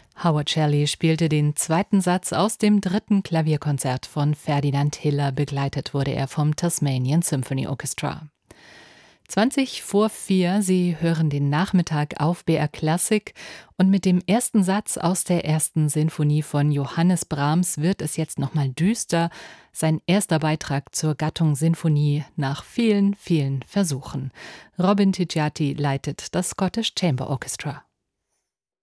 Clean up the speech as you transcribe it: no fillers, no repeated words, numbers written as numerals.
Howard Shelley spielte den zweiten Satz aus dem 3. Klavierkonzert von Ferdinand Hiller, begleitet wurde er vom Tasmanian Symphony Orchestra. 4:20, Sie hören den Nachmittag auf BR Klassik und mit dem ersten Satz aus der ersten Sinfonie von Johannes Brahms wird es jetzt nochmal düster. Sein erster Beitrag zur Gattung Sinfonie nach vielen, vielen Versuchen. Robin Tiggiati leitet das Scottish Chamber Orchestra.